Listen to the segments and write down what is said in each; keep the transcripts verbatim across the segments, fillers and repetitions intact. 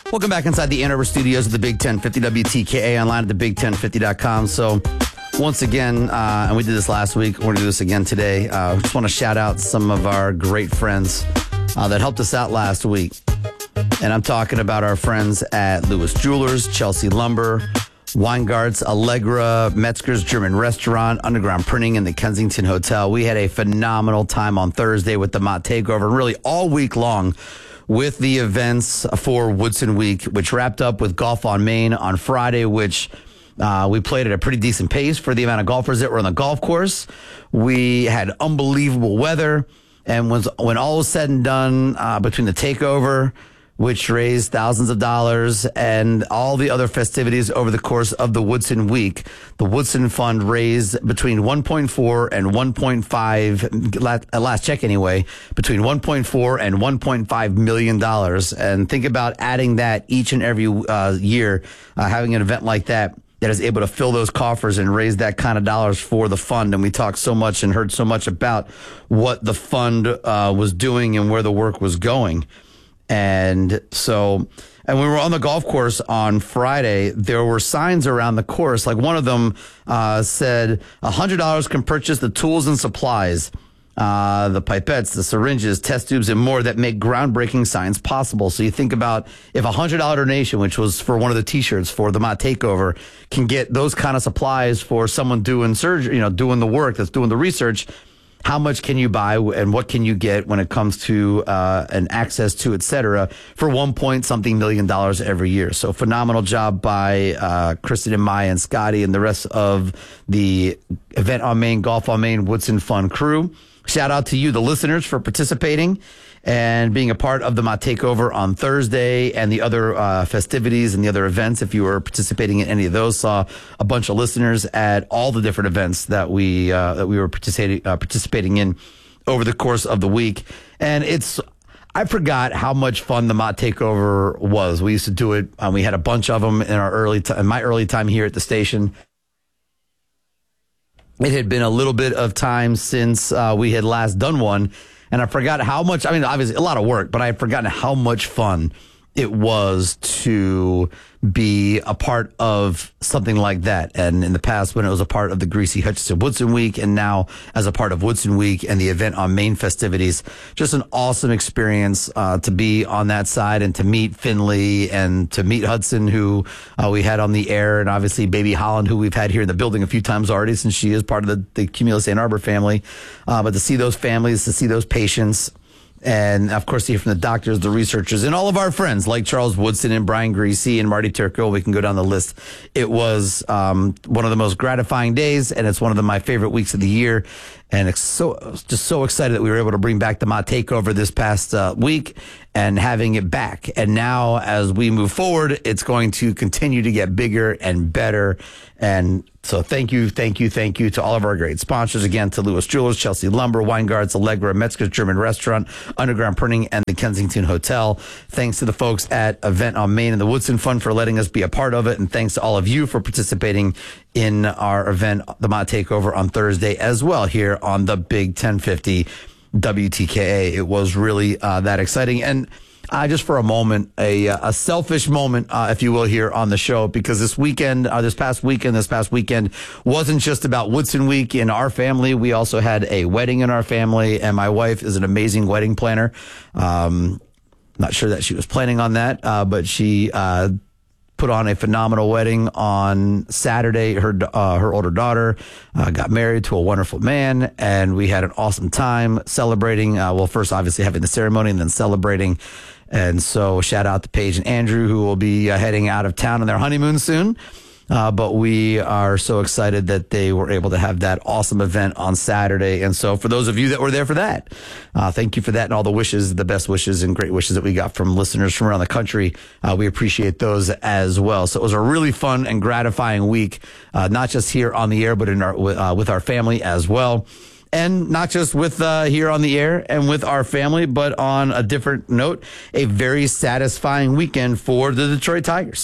Welcome back inside the Ann Arbor studios of the Big ten fifty W T K A, online at the big ten fifty dot com. So once again, uh, and we did this last week, we're going to do this again today. I uh, just want to shout out some of our great friends uh, that helped us out last week. And I'm talking about our friends at Lewis Jewelers, Chelsea Lumber, Weingarts, Allegra, Metzger's German Restaurant, Underground Printing, and the Kensington Hotel. We had a phenomenal time on Thursday with the Mott Takeover, and really all week long with the events for Woodson Week, which wrapped up with Golf on Main on Friday, which uh, we played at a pretty decent pace for the amount of golfers that were on the golf course. We had unbelievable weather, and when, when all was said and done, uh, between the takeover, which raised thousands of dollars, and all the other festivities over the course of the Woodson Week, the Woodson Fund raised between one point four and one point five, at last check anyway, between one point four and one point five million dollars. And think about adding that each and every uh, year, uh, having an event like that that is able to fill those coffers and raise that kind of dollars for the fund. And we talked so much and heard so much about what the fund uh, was doing and where the work was going. And so, and when we were on the golf course on Friday, there were signs around the course. Like one of them uh, said, one hundred dollars can purchase the tools and supplies, uh, the pipettes, the syringes, test tubes, and more that make groundbreaking science possible. So you think about if a one hundred dollars donation, which was for one of the T-shirts for the Mott Takeover, can get those kind of supplies for someone doing surgery, you know, doing the work, that's doing the research. How much can you buy and what can you get when it comes to uh, an access to, et cetera, for one point something million dollars every year. So phenomenal job by uh, Kristen and Maya and Scotty and the rest of the Event on Main, Golf on Main, Woodson Fund crew. Shout out to you, the listeners, for participating and being a part of the Mott Takeover on Thursday and the other uh, festivities and the other events. If you were participating in any of those, saw a bunch of listeners at all the different events that we uh, that we were participating uh, participating in over the course of the week. And it's I forgot how much fun the Mott Takeover was. We used to do it. Um, we had a bunch of them in our early t- in my early time here at the station. It had been a little bit of time since uh, we had last done one. And I forgot how much, I mean, obviously a lot of work, but I had forgotten how much fun it was to be a part of something like that. And in the past, when it was a part of the Greasy Hutchinson Woodson Week, and now as a part of Woodson Week and the Event on Main festivities, just an awesome experience uh, to be on that side and to meet Finley and to meet Hudson, who uh, we had on the air, and obviously Baby Holland, who we've had here in the building a few times already since she is part of the, the Cumulus Ann Arbor family. Uh, but to see those families, to see those patients, and, of course, to hear from the doctors, the researchers, and all of our friends like Charles Woodson and Brian Greasy and Marty Turco. We can go down the list. It was um, one of the most gratifying days, and it's one of the, my favorite weeks of the year. And it's so just so excited that we were able to bring back the Mott Takeover this past uh, week and having it back. And now, as we move forward, it's going to continue to get bigger and better. And so thank you, thank you, thank you to all of our great sponsors. Again, to Lewis Jewelers, Chelsea Lumber, Weingarts, Allegra, Metzger's German Restaurant, Underground Printing, and the Kensington Hotel. Thanks to the folks at Event on Main and the Woodson Fund for letting us be a part of it. And thanks to all of you for participating in our event, the Mott Takeover, on Thursday as well here on the Big ten fifty W T K A. It was really uh, that exciting. And uh, just for a moment, a, a selfish moment, uh, if you will, here on the show, because this weekend, uh, this past weekend, this past weekend wasn't just about Woodson Week in our family. We also had a wedding in our family, and my wife is an amazing wedding planner. Um, not sure that she was planning on that, uh, but she uh, put on a phenomenal wedding on Saturday. Her uh, her older daughter uh, got married to a wonderful man, and we had an awesome time celebrating. Uh, well, first, obviously, having the ceremony and then celebrating. And so shout out to Paige and Andrew, who will be uh, heading out of town on their honeymoon soon. Uh, but we are so excited that they were able to have that awesome event on Saturday. And so for those of you that were there for that, uh, thank you for that and all the wishes, the best wishes and great wishes that we got from listeners from around the country. Uh, we appreciate those as well. So it was a really fun and gratifying week, uh, not just here on the air, but in our, uh, with our family as well. And not just with uh, here on the air and with our family, but on a different note, a very satisfying weekend for the Detroit Tigers.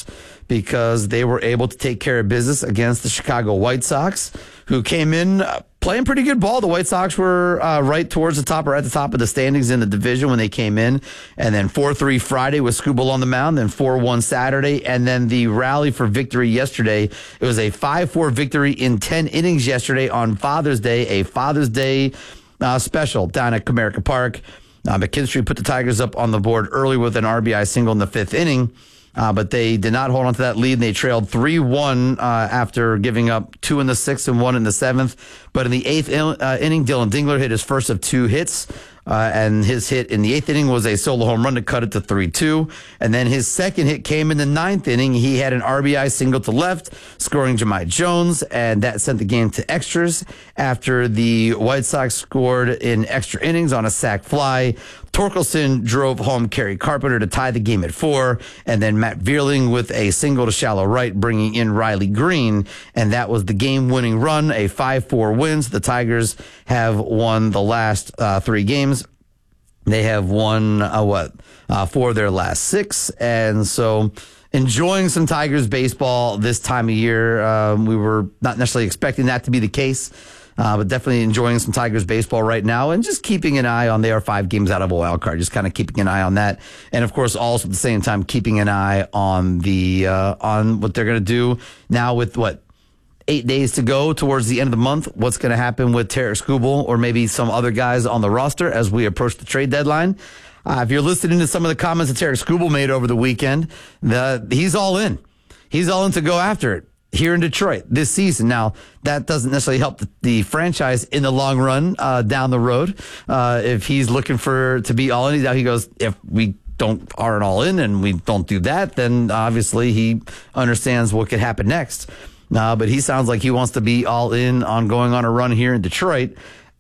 because they were able to take care of business against the Chicago White Sox, who came in uh, playing pretty good ball. The White Sox were uh, right towards the top or at the top of the standings in the division when they came in. And then four three Friday with Skubal on the mound, then four one Saturday. And then the rally for victory yesterday. It was a five four victory in ten innings yesterday on Father's Day, a Father's Day uh, special down at Comerica Park. Uh, McKinstry put the Tigers up on the board early with an R B I single in the fifth inning. Uh, but they did not hold on to that lead, and they trailed three one uh, after giving up two in the sixth and one in the seventh. But in the eighth in, uh, inning, Dylan Dingler hit his first of two hits, uh, and his hit in the eighth inning was a solo home run to cut it to three two. And then his second hit came in the ninth inning. He had an R B I single to left, scoring Jahmai Jones, and that sent the game to extras after the White Sox scored in extra innings on a sac fly. Torkelson drove home Kerry Carpenter to tie the game at four, and then Matt Vierling with a single to shallow right, bringing in Riley Green, and that was the game-winning run, a five four win. So the Tigers have won the last uh, three games. They have won, uh, what, uh, four of their last six, and so enjoying some Tigers baseball this time of year. Um, we were not necessarily expecting that to be the case. Uh, but definitely enjoying some Tigers baseball right now and just keeping an eye on, they are five games out of a wild card, just kind of keeping an eye on that. And of course, also at the same time, keeping an eye on the, uh, on what they're going to do now with what, eight days to go towards the end of the month. What's going to happen with Tarik Skubal or maybe some other guys on the roster as we approach the trade deadline. Uh, if you're listening to some of the comments that Tarik Skubal made over the weekend, the, he's all in. He's all in to go after it here in Detroit this season. Now, that doesn't necessarily help the, the franchise in the long run uh, down the road. Uh, if he's looking for to be all in, now he goes, if we don't aren't all in and we don't do that, then obviously he understands what could happen next. Uh, but he sounds like he wants to be all in on going on a run here in Detroit.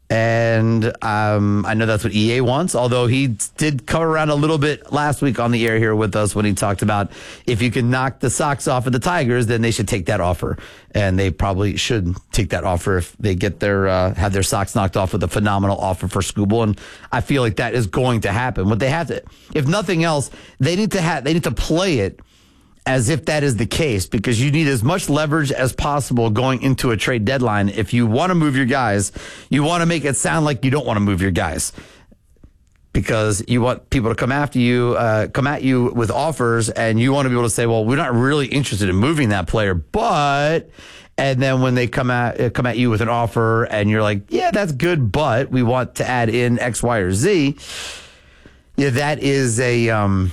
And um, I know that's what E A wants, although he did come around a little bit last week on the air here with us when he talked about if you can knock the socks off of the Tigers, then they should take that offer. And they probably should take that offer if they get their uh, have their socks knocked off with a phenomenal offer for Skubal. And I feel like that is going to happen. What they have to, if nothing else, they need to have they need to play it as if that is the case, because you need as much leverage as possible going into a trade deadline. If you want to move your guys, you want to make it sound like you don't want to move your guys, because you want people to come after you, uh, come at you with offers, and you want to be able to say, well, we're not really interested in moving that player, but, and then when they come at, come at you with an offer and you're like, yeah, that's good, but we want to add in X, Y, or Z. Yeah, that is a, um,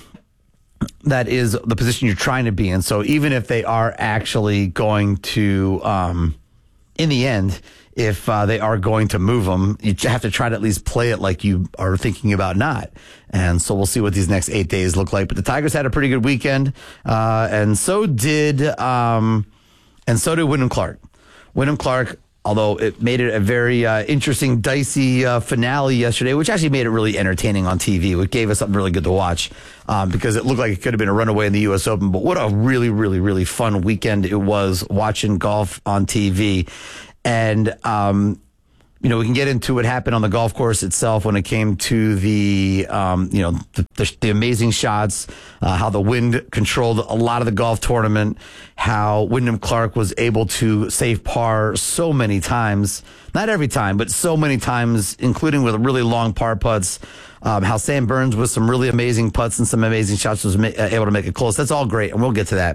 that is the position you're trying to be in. So even if they are actually going to, um, in the end, if uh, they are going to move them, you have to try to at least play it like you are thinking about not. And so we'll see what these next eight days look like. But the Tigers had a pretty good weekend, uh, and so did, um, and so did Wyndham Clark. Wyndham Clark, although it made it a very uh, interesting, dicey uh, finale yesterday, which actually made it really entertaining on T V. It gave us something really good to watch um, because it looked like it could have been a runaway in the U S Open. But what a really, really, really fun weekend it was watching golf on T V. And, um, you know, we can get into what happened on the golf course itself when it came to the, um, you know, the, the, the amazing shots, uh, how the wind controlled a lot of the golf tournament, how Wyndham Clark was able to save par so many times, not every time, but so many times, including with really long par putts, um, how Sam Burns with some really amazing putts and some amazing shots was ma- able to make it close. That's all great, and we'll get to that.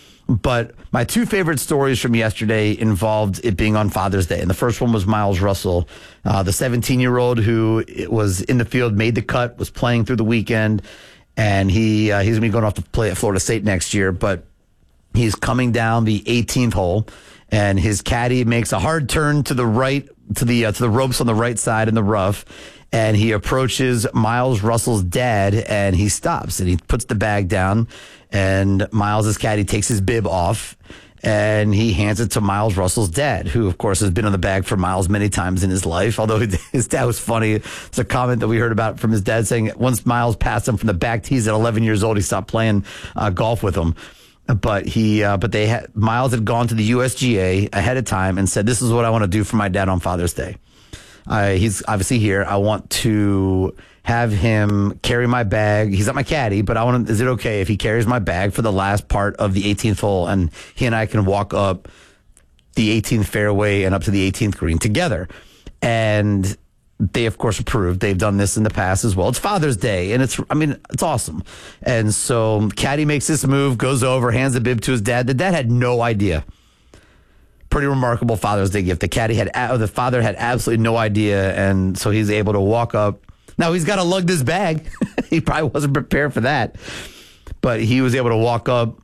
But my two favorite stories from yesterday involved it being on Father's Day. And the first one was Miles Russell, uh, the seventeen-year-old who was in the field, made the cut, was playing through the weekend. And he uh, he's going to be going off to play at Florida State next year. But he's coming down the eighteenth hole, and his caddy makes a hard turn to the right, to the, uh, to the ropes on the right side in the rough. And he approaches Miles Russell's dad, and he stops, and he puts the bag down, and Miles' caddy takes his bib off, and he hands it to Miles Russell's dad, who, of course, has been on the bag for Miles many times in his life, although his dad was funny. It's a comment that we heard about from his dad saying once Miles passed him from the back tees at eleven years old, he stopped playing uh, golf with him. But he, uh, but they had, Miles had gone to the U S G A ahead of time and said, this is what I want to do for my dad on Father's Day. Uh, he's obviously here. I want to have him carry my bag. He's not my caddy, but I want to, is it okay if he carries my bag for the last part of the eighteenth hole and he and I can walk up the eighteenth fairway and up to the eighteenth green together? And they, of course, approved. They've done this in the past as well. It's Father's Day, and it's, I mean, it's awesome. And so caddy makes this move, goes over, hands the bib to his dad. The dad had no idea. Pretty remarkable Father's Day gift. The caddy had, the father had absolutely no idea, and so he's able to walk up. Now, he's got to lug this bag. He probably wasn't prepared for that. But he was able to walk up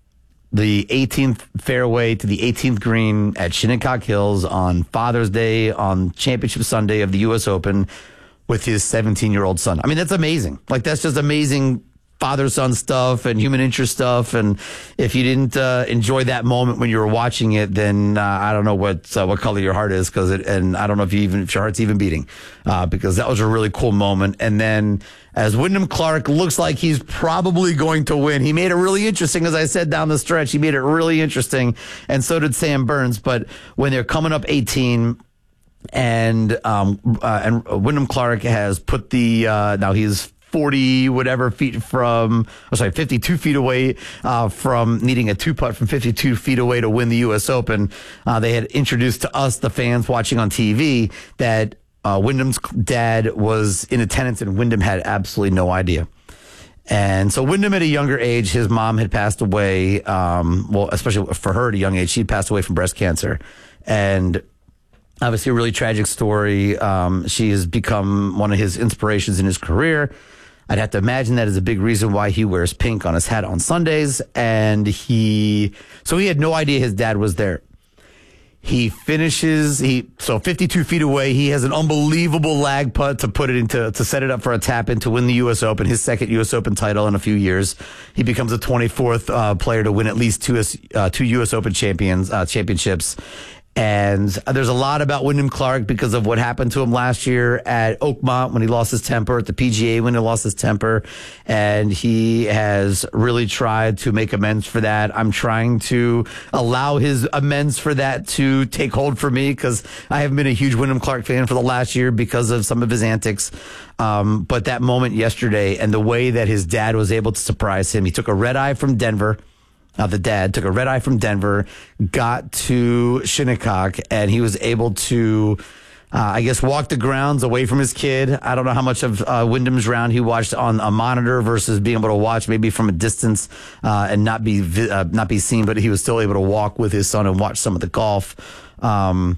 the eighteenth fairway to the eighteenth green at Shinnecock Hills on Father's Day, on Championship Sunday of the U S Open with his seventeen-year-old son. I mean, that's amazing. Like, that's just amazing father-son stuff and human interest stuff. And if you didn't uh, enjoy that moment when you were watching it, then uh, I don't know what uh, what color your heart is, because it, and I don't know if you even if your heart's even beating, uh, because that was a really cool moment. And then as Wyndham Clark looks like he's probably going to win, he made it really interesting. As I said down the stretch, he made it really interesting, and so did Sam Burns. But when they're coming up eighteen. And um uh, and Wyndham Clark has put the uh, now he's forty whatever feet from, oh, sorry, fifty-two feet away uh, from needing a two putt from fifty-two feet away to win the U S Open. Uh, they had introduced to us, the fans watching on T V, that uh, Wyndham's dad was in attendance, and Wyndham had absolutely no idea. And so Wyndham, at a younger age, his mom had passed away. Um, well, especially for her at a young age, she'd passed away from breast cancer, and obviously a really tragic story. Um, she has become one of his inspirations in his career. I'd have to imagine that is a big reason why he wears pink on his hat on Sundays. And he, so he had no idea his dad was there. He finishes, he, so fifty-two feet away, he has an unbelievable lag putt to put it into, to set it up for a tap in to win the U S Open, his second U S Open title in a few years. He becomes the twenty-fourth uh, player to win at least two, uh, two U S Open champions, uh, championships. And there's a lot about Wyndham Clark because of what happened to him last year at Oakmont when he lost his temper, at the P G A when he lost his temper. And he has really tried to make amends for that. I'm trying to allow his amends for that to take hold for me, because I haven't been a huge Wyndham Clark fan for the last year because of some of his antics. Um, but that moment yesterday and the way that his dad was able to surprise him, he took a red eye from Denver. Uh, the dad took a red eye from Denver, got to Shinnecock, and he was able to, uh, I guess, walk the grounds away from his kid. I don't know how much of uh, Wyndham's round he watched on a monitor versus being able to watch maybe from a distance uh, and not be vi- uh, not be seen, but he was still able to walk with his son and watch some of the golf. Um,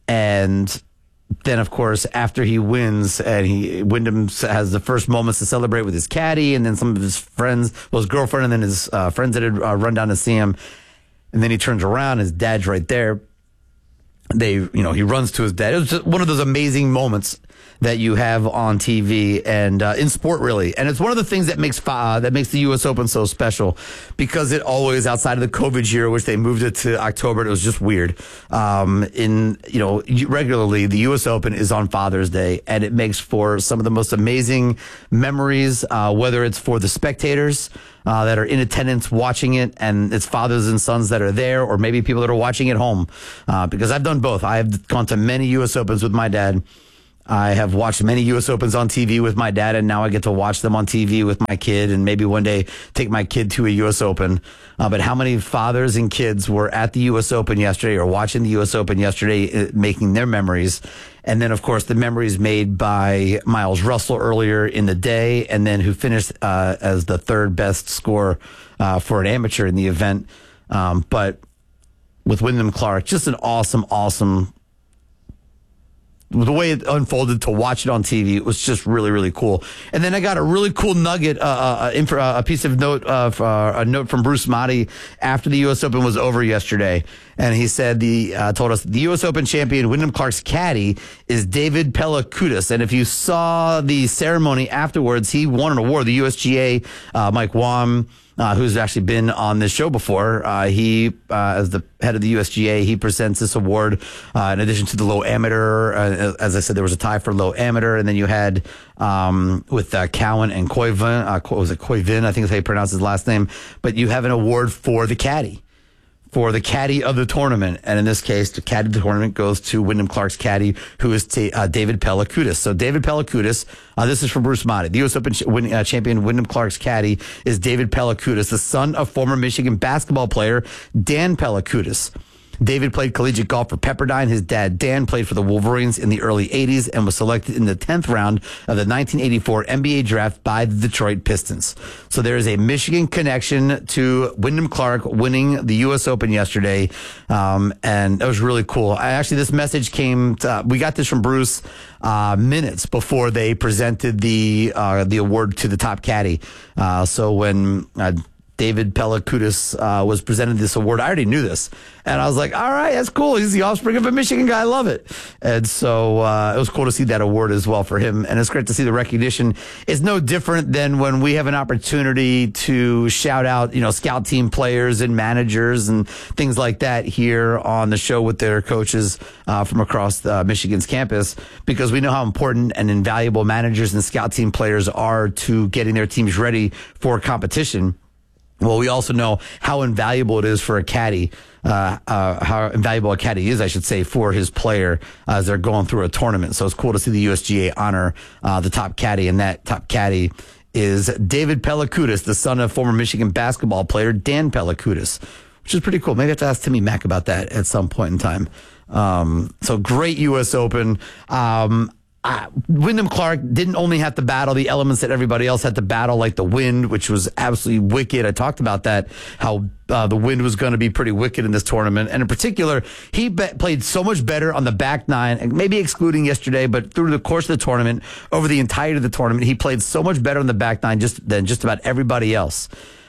and then, of course, after he wins, and he Wyndham has the first moments to celebrate with his caddy, and then some of his friends, well, his girlfriend, and then his uh, friends that had uh, run down to see him. And then he turns around, his dad's right there. They, you know, he runs to his dad. It was just one of those amazing moments that you have on T V and uh, in sport, really. And it's one of the things that makes uh, that makes the U S Open so special, because it always, outside of the COVID year, which they moved it to October, it was just weird. Um, in, you know, regularly, the U S Open is on Father's Day, and it makes for some of the most amazing memories, uh, whether it's for the spectators Uh, that are in attendance watching it, and it's fathers and sons that are there, or maybe people that are watching at home. Uh, because I've done both. I have gone to many U S Opens with my dad. I have watched many U S Opens on T V with my dad, and now I get to watch them on T V with my kid, and maybe one day take my kid to a U S Open. Uh, but how many fathers and kids were at the U S Open yesterday, or watching the U S Open yesterday, uh, making their memories? And then, of course, the memories made by Miles Russell earlier in the day, and then who finished uh, as the third best score uh, for an amateur in the event. Um, but with Wyndham Clark, just an awesome, awesome, the way it unfolded, to watch it on T V, it was just really, really cool. And then I got a really cool nugget, uh, uh, info, uh, a piece of note, uh, uh, a note from Bruce Motti after the U S Open was over yesterday. And he said, the, uh, told us the U S Open champion, Wyndham Clark's caddy, is David Pelakoutas. And if you saw the ceremony afterwards, he won an award, the U S G A, uh, Mike Wam, Uh, who's actually been on this show before. Uh, he, uh, as the head of the U S G A, he presents this award uh, in addition to the low amateur. Uh, as I said, there was a tie for low amateur, and then you had um, with uh, Cowan and Koivin. Uh, was it Koivin? I think is how you pronounce his last name. But you have an award for the caddy, for the caddy of the tournament. And in this case, the caddy of the tournament goes to Wyndham Clark's caddy, who is t- uh, David Pelakoutas. So David Pelakoutas, uh, this is from Bruce Motti. The U S Open ch- win- uh, champion Wyndham Clark's caddy is David Pelakoutas, the son of former Michigan basketball player Dan Pelakoutas. David played collegiate golf for Pepperdine. His dad, Dan, played for the Wolverines in the early eighties and was selected in the tenth round of the nineteen eighty-four N B A draft by the Detroit Pistons. So there is a Michigan connection to Wyndham Clark winning the U S Open yesterday. Um, and that was really cool. I actually, this message came, to, uh, we got this from Bruce uh, minutes before they presented the, uh, the award to the top caddy. Uh, so when, uh, David Pelakoutas uh, was presented this award, I already knew this. And I was like, all right, that's cool. He's the offspring of a Michigan guy. I love it. And so uh, it was cool to see that award as well for him. And it's great to see the recognition. It's no different than when we have an opportunity to shout out, you know, scout team players and managers and things like that here on the show with their coaches uh, from across uh, Michigan's campus, because we know how important and invaluable managers and scout team players are to getting their teams ready for competition. Well, we also know how invaluable it is for a caddy, uh, uh, how invaluable a caddy is, I should say, for his player uh, as they're going through a tournament. So it's cool to see the U S G A honor uh, the top caddy, and that top caddy is David Pelakoutas, the son of former Michigan basketball player Dan Pelakoutas, which is pretty cool. Maybe I have to ask Timmy Mack about that at some point in time. Um, so great U S Open. Um, Uh, Wyndham Clark didn't only have to battle the elements that everybody else had to battle, like the wind, which was absolutely wicked. I talked about that, how uh, the wind was going to be pretty wicked in this tournament. And in particular, he be- played so much better on the back nine, and maybe excluding yesterday, but through the course of the tournament, over the entirety of the tournament, he played so much better on the back nine just than just about everybody else.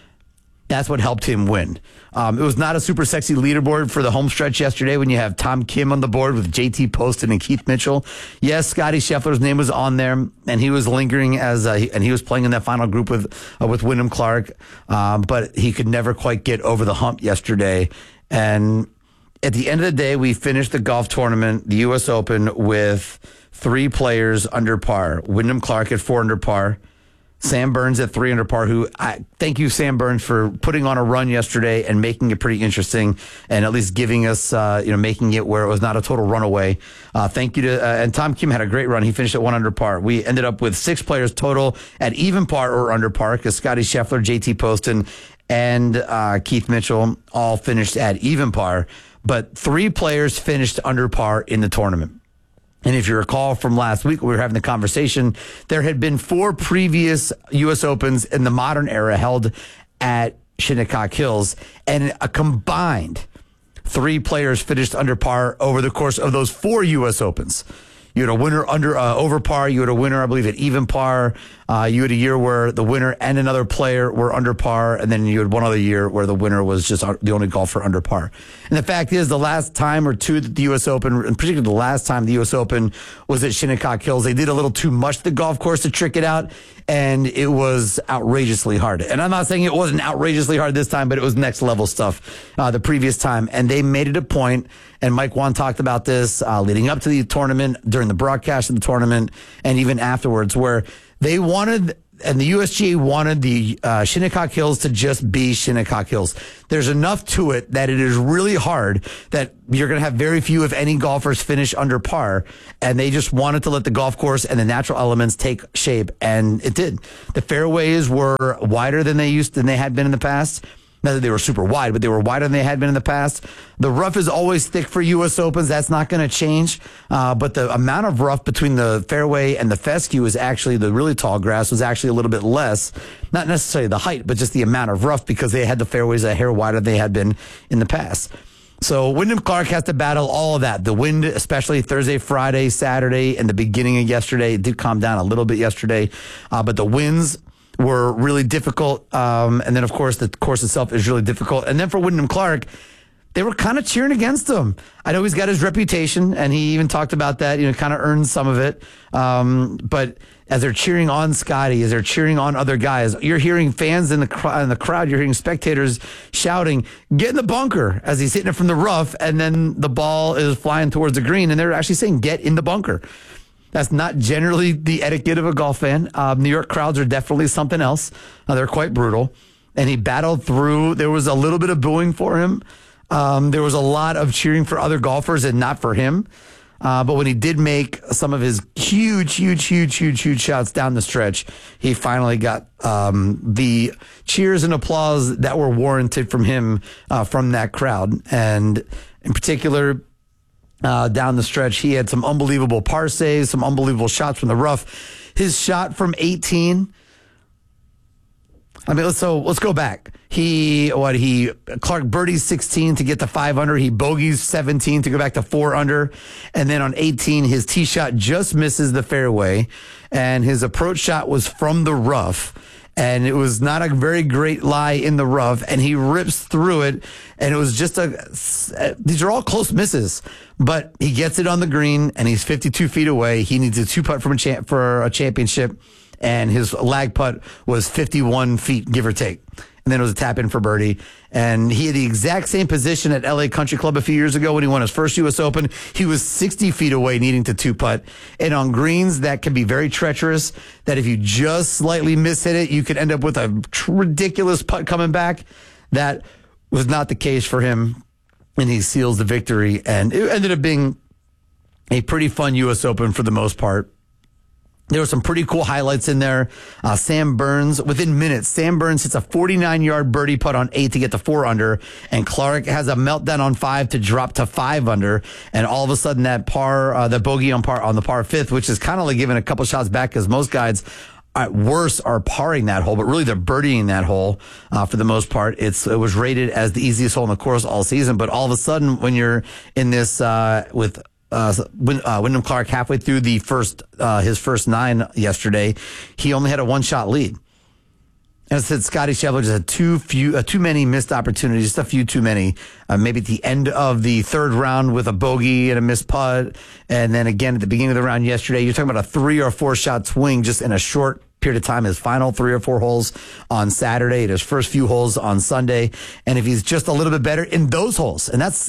That's what helped him win. Um, it was not a super sexy leaderboard for the home stretch yesterday when you have Tom Kim on the board with J T Poston and Keith Mitchell. Yes, Scotty Scheffler's name was on there, and he was lingering as, uh, and he was playing in that final group with uh, with Wyndham Clark, um, but he could never quite get over the hump yesterday. And at the end of the day, we finished the golf tournament, the U S Open, with three players under par. Wyndham Clark at four under par. Sam Burns at three under par, who I thank you, Sam Burns, for putting on a run yesterday and making it pretty interesting, and at least giving us, uh, you know, making it where it was not a total runaway. Uh, thank you to, uh, and Tom Kim had a great run. He finished at one under par. We ended up with six players total at even par or under par, because Scotty Scheffler, J T Poston, and uh, Keith Mitchell all finished at even par, but three players finished under par in the tournament. And if you recall from last week, we were having the conversation, there had been four previous U S Opens in the modern era held at Shinnecock Hills, and a combined three players finished under par over the course of those four U S Opens. You had a winner under uh, over par. You had a winner, I believe, at even par. Uh, you had a year where the winner and another player were under par, and then you had one other year where the winner was just the only golfer under par. And the fact is, the last time or two that the U S Open, in particular the last time the U S Open was at Shinnecock Hills, they did a little too much to the golf course to trick it out, and it was outrageously hard. And I'm not saying it wasn't outrageously hard this time, but it was next level stuff uh, the previous time. And they made it a point, and Mike Wan talked about this uh, leading up to the tournament, during the broadcast of the tournament, and even afterwards, where they wanted, and the U S G A wanted the uh, Shinnecock Hills to just be Shinnecock Hills. There's enough to it that it is really hard that you're going to have very few, if any, golfers finish under par, and they just wanted to let the golf course and the natural elements take shape, and it did. The fairways were wider than they used than they had been in the past. Not that they were super wide, but they were wider than they had been in the past. The rough is always thick for U S Opens. That's not going to change. Uh, but the amount of rough between the fairway and the fescue is actually, the really tall grass was actually a little bit less. Not necessarily the height, but just the amount of rough, because they had the fairways a hair wider than they had been in the past. So Wyndham Clark has to battle all of that. The wind, especially Thursday, Friday, Saturday, and the beginning of yesterday. It did calm down a little bit yesterday. Uh, but the winds were really difficult. Um, and then, of course, the course itself is really difficult. And then for Wyndham Clark, they were kind of cheering against him. I know he's got his reputation, and he even talked about that, you know, kind of earned some of it. Um, but as they're cheering on Scotty, as they're cheering on other guys, you're hearing fans in the, cr- in the crowd, you're hearing spectators shouting, "Get in the bunker," as he's hitting it from the rough, and then the ball is flying towards the green, and they're actually saying, "Get in the bunker." That's not generally the etiquette of a golf fan. Um, New York crowds are definitely something else. Uh, they're quite brutal. And he battled through. There was a little bit of booing for him. Um, there was a lot of cheering for other golfers and not for him. Uh, but when he did make some of his huge, huge, huge, huge, huge shots down the stretch, he finally got um, the cheers and applause that were warranted from him uh, from that crowd. And in particular, uh, down the stretch, he had some unbelievable par saves, some unbelievable shots from the rough. His shot from eighteen. I mean, let's, so let's go back. He, what, he, Clark birdies sixteen to get to five under. He bogeys seventeen to go back to four under. And then on eighteen, his tee shot just misses the fairway. And his approach shot was from the rough. And it was not a very great lie in the rough. And he rips through it. And it was just a, these are all close misses. But he gets it on the green and he's fifty-two feet away. He needs a two putt from a champ for a championship. And his lag putt was fifty-one feet, give or take. And then it was a tap in for birdie. And he had the exact same position at L A Country Club a few years ago when he won his first U S Open. He was sixty feet away needing to two putt. And on greens that can be very treacherous, that if you just slightly mishit it, you could end up with a ridiculous putt coming back. That was not the case for him. And he seals the victory. And it ended up being a pretty fun U S Open for the most part. There were some pretty cool highlights in there. Uh, Sam Burns, within minutes, Sam Burns hits a forty-nine-yard birdie putt on eight to get to four under, and Clark has a meltdown on five to drop to five under, and all of a sudden that par, uh, the bogey on par on the par fifth, which is kind of like giving a couple shots back because most guys at worst are parring that hole, but really they're birdieing that hole uh, for the most part. It's it was rated as the easiest hole in the course all season, but all of a sudden when you're in this uh, with Uh, uh, Wyndham Clark halfway through the first, uh, his first nine yesterday, he only had a one shot lead. And I said, Scotty Scheffler just had too few, uh, too many missed opportunities, just a few too many. Uh, maybe at the end of the third round with a bogey and a missed putt. And then again at the beginning of the round yesterday, you're talking about a three or four shot swing just in a short period of time, his final three or four holes on Saturday and his first few holes on Sunday. And if he's just a little bit better in those holes, and that's,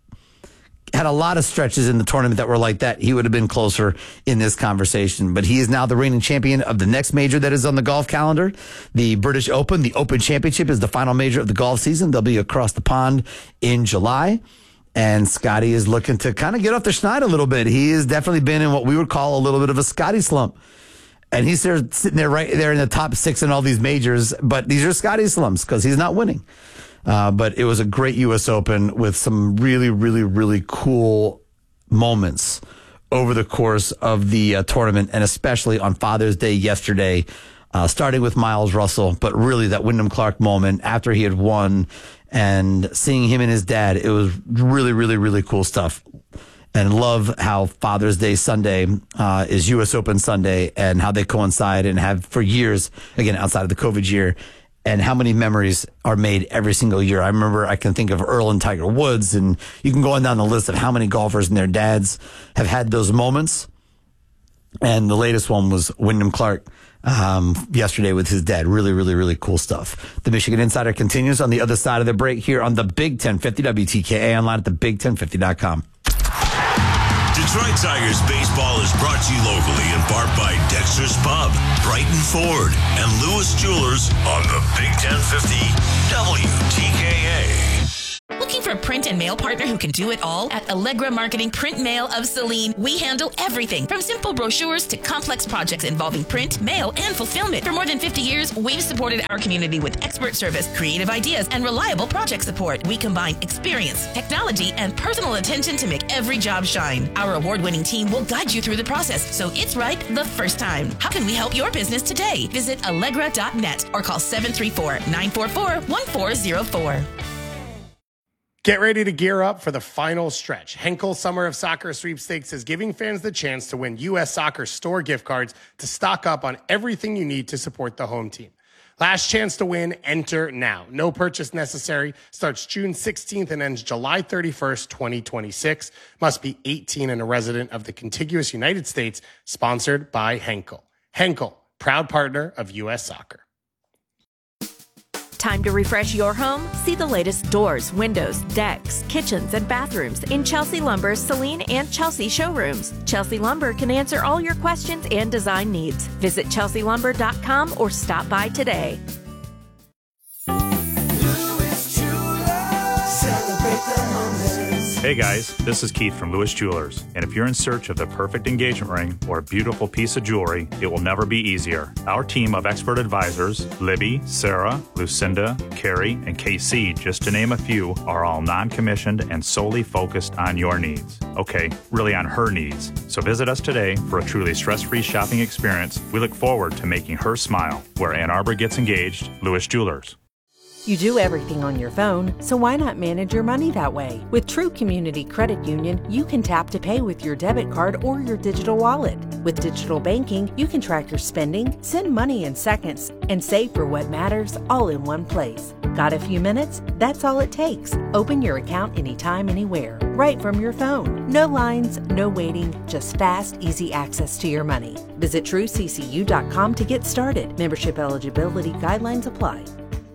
had a lot of stretches in the tournament that were like that, he would have been closer in this conversation. But he is now the reigning champion of the next major that is on the golf calendar, the British Open. The Open Championship is the final major of the golf season. They'll be across the pond in July. And Scotty is looking to kind of get off the schneid a little bit. He has definitely been in what we would call a little bit of a Scotty slump. And he's there, sitting there right there in the top six in all these majors. But these are Scotty slumps because he's not winning. Uh, but it was a great U S Open with some really, really, really cool moments over the course of the uh, tournament, and especially on Father's Day yesterday, uh, starting with Miles Russell, but really that Wyndham Clark moment after he had won and seeing him and his dad. It was really, really, really cool stuff. And love how Father's Day Sunday uh, is U S Open Sunday and how they coincide and have for years, again, outside of the COVID year, and how many memories are made every single year. I remember I can think of Earl and Tiger Woods, and you can go on down the list of how many golfers and their dads have had those moments. And the latest one was Wyndham Clark um, yesterday with his dad. Really, really, really cool stuff. The Michigan Insider continues on the other side of the break here on the Big ten fifty W T K A, online at the big ten fifty dot com. Detroit Tigers baseball is brought to you locally in part by Dexter's Pub, Brighton Ford, and Lewis Jewelers on the Big ten fifty W T K A. Looking for a print and mail partner who can do it all? At Allegra Marketing Print Mail of Saline, we handle everything from simple brochures to complex projects involving print, mail, and fulfillment. For more than fifty years, we've supported our community with expert service, creative ideas, and reliable project support. We combine experience, technology, and personal attention to make every job shine. Our award-winning team will guide you through the process, so it's right the first time. How can we help your business today? Visit allegra dot net or call seven three four, nine four four, one four zero four. Get ready to gear up for the final stretch. Henkel Summer of Soccer Sweepstakes is giving fans the chance to win U S Soccer store gift cards to stock up on everything you need to support the home team. Last chance to win, enter now. No purchase necessary. Starts June sixteenth and ends July thirty-first, twenty twenty-six. Must be eighteen and a resident of the contiguous United States. Sponsored by Henkel. Henkel, proud partner of U S Soccer. Time to refresh your home? See the latest doors, windows, decks, kitchens, and bathrooms in Chelsea Lumber's Saline and Chelsea showrooms. Chelsea Lumber can answer all your questions and design needs. Visit chelsea lumber dot com or stop by today. Louis Jewelers, celebrate the Hey guys, this is Keith from Lewis Jewelers, and if you're in search of the perfect engagement ring or a beautiful piece of jewelry, it will never be easier. Our team of expert advisors, Libby, Sarah, Lucinda, Carrie, and K C, just to name a few, are all non-commissioned and solely focused on your needs. Okay, really on her needs. So visit us today for a truly stress-free shopping experience. We look forward to making her smile. Where Ann Arbor gets engaged, Lewis Jewelers. You do everything on your phone, so why not manage your money that way? With True Community Credit Union, you can tap to pay with your debit card or your digital wallet. With digital banking, you can track your spending, send money in seconds, and save for what matters all in one place. Got a few minutes? That's all it takes. Open your account anytime, anywhere, right from your phone. No lines, no waiting, just fast, easy access to your money. Visit true c c u dot com to get started. Membership eligibility guidelines apply.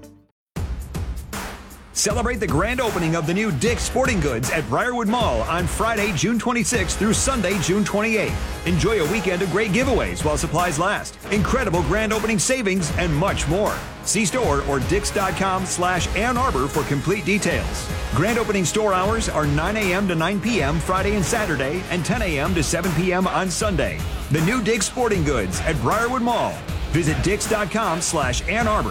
Celebrate the grand opening of the new Dick's Sporting Goods at Briarwood Mall on Friday, June twenty-sixth through Sunday, June twenty-eighth. Enjoy a weekend of great giveaways while supplies last, incredible grand opening savings, and much more. See store or dicks.com slash Ann Arbor for complete details. Grand opening store hours are nine a.m. to nine p.m. Friday and Saturday and ten a.m. to seven p.m. on Sunday. The new Dick's Sporting Goods at Briarwood Mall. Visit dicks.com slash Ann Arbor.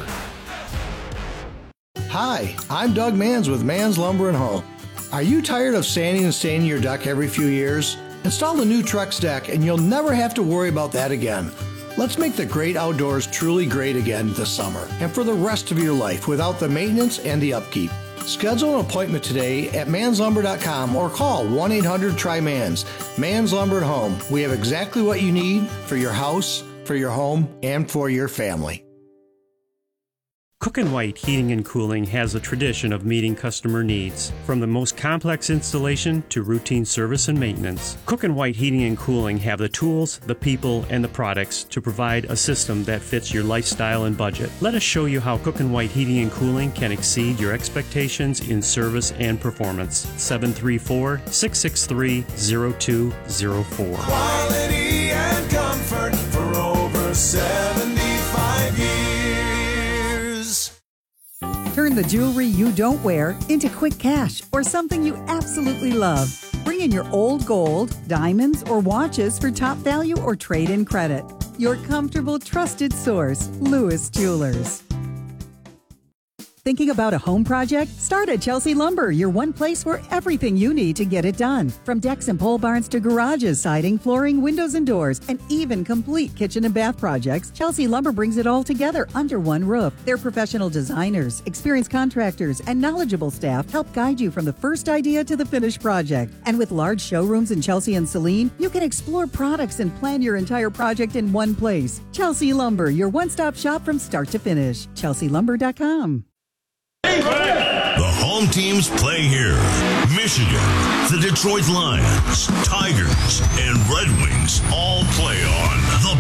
Hi, I'm Doug Manns with Manns Lumber and Home. Are you tired of sanding and staining your deck every few years? Install the new Trex deck and you'll never have to worry about that again. Let's make the great outdoors truly great again this summer and for the rest of your life without the maintenance and the upkeep. Schedule an appointment today at manns lumber dot com or call one eight hundred try manns. Manns Lumber and Home. We have exactly what you need for your house, for your home, and for your family. Cook and White Heating and Cooling has a tradition of meeting customer needs, from the most complex installation to routine service and maintenance. Cook and White Heating and Cooling have the tools, the people, and the products to provide a system that fits your lifestyle and budget. Let us show you how Cook and White Heating and Cooling can exceed your expectations in service and performance. seven three four, six six three, zero two zero four. Quality and comfort for over seventy-five years. Turn the jewelry you don't wear into quick cash or something you absolutely love. Bring in your old gold, diamonds, or watches for top value or trade-in credit. Your comfortable, trusted source, Lewis Jewelers. Thinking about a home project? Start at Chelsea Lumber, your one place for everything you need to get it done. From decks and pole barns to garages, siding, flooring, windows and doors, and even complete kitchen and bath projects, Chelsea Lumber brings it all together under one roof. Their professional designers, experienced contractors, and knowledgeable staff help guide you from the first idea to the finished project. And with large showrooms in Chelsea and Saline, you can explore products and plan your entire project in one place. Chelsea Lumber, your one-stop shop from start to finish. chelsea lumber dot com. The home teams play here. Michigan, the Detroit Lions, Tigers, and Red Wings all play on